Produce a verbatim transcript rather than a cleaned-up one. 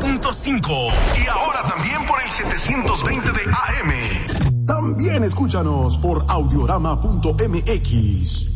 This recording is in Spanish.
punto cinco y ahora también por el setecientos veinte de A M. También escúchanos por audiorama punto m x.